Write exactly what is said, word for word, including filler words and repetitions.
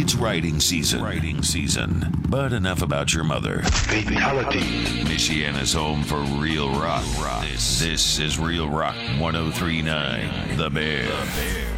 It's writing season. Writing season. But enough about your mother. Fatality. Michiana's home for real rock. This, this is Real Rock ten thirty-nine, The Bear.